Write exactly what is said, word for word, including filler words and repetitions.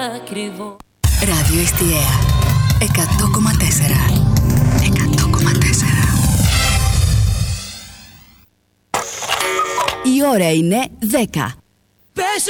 Ακριβό. Ράδιο Εστιαία εκατό κόμμα τέσσερα. εκατό κόμμα τέσσερα. Η ώρα είναι δέκα. Πες